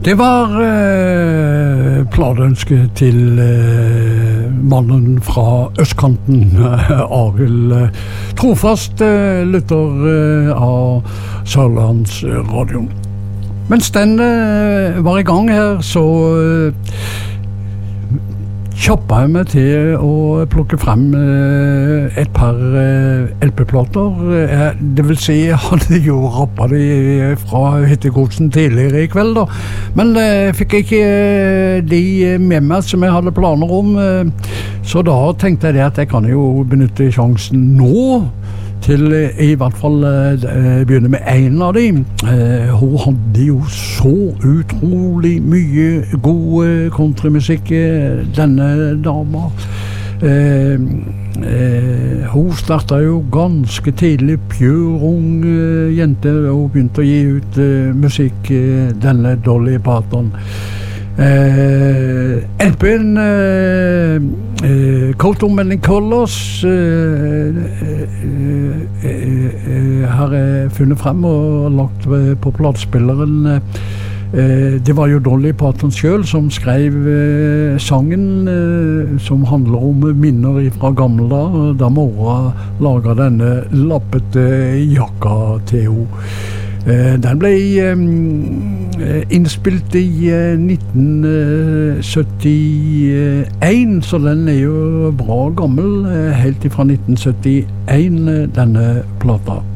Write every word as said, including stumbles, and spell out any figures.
Det var eh, pladeønsket til eh, mannen fra østkanten, Arild, eh, trofast eh, lytter eh, av Sørlandsradioen. Mens den eh, var i gang her, så eh, kjappa jeg meg til å plukke frem eh, et par eh, L P-plater. Eh, det vil si, jeg hadde jo rappet de fra hittegodsen tidligere i kveld, da. Men jeg eh, fikk ikke eh, de med meg som jeg hadde planer om. Eh, så da tenkte jeg det at jeg kan jo benytte sjansen nå, til i hvert fall eh, begynne med en av dem. Eh, hun hadde jo så utrolig mye god countrymusikk, denne dama. Eh, eh, hun startet jo ganske tidlig, pjør ung eh, jente, og begynte å gi ut eh, musikk, eh, denne Dolly Parton. Eh, L P-en eh, eh, Coat of Many Colors eh, eh, eh, eh, har jeg funnet frem og lagt på platespilleren. Eh, det var jo Dolly Parton selv som skrev eh, sangen eh, som handler om minner fra gamle dag, da mora laget denne lappete jakka til henne. Den ble innspilt i nitten syttien, så den er jo bra gammel, helt fra nitten syttien, denne plata.